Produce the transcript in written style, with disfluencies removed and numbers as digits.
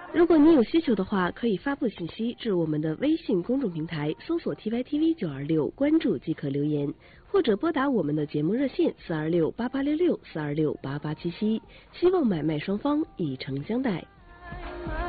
如果您有需求的话，可以发布信息至我们的微信公众平台，搜索 TYTV926，关注即可留言，或者拨打我们的节目热线4268866 4268877，希望买卖双方以诚相待。